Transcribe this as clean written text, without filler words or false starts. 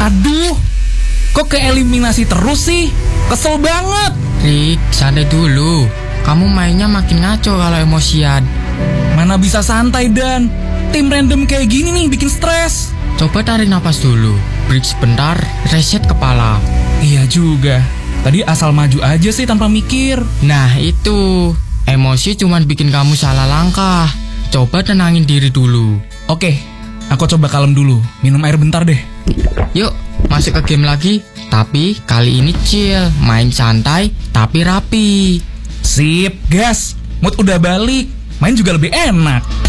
Aduh, kok keeliminasi terus sih? Kesel banget. Rick, santai dulu. Kamu mainnya makin ngaco kalau emosian. Mana bisa santai, Dan? Tim random kayak gini nih bikin stres. Coba tarik napas dulu. Break sebentar, reset kepala. Iya juga. Tadi asal maju aja sih tanpa mikir. Nah itu, emosi cuman bikin kamu salah langkah. Coba tenangin diri dulu. Oke, aku coba kalem dulu. Minum air bentar deh. Yuk, masuk ke game lagi. Tapi kali ini chill, main santai tapi rapi. Sip, gas. Mood udah balik. Main juga lebih enak.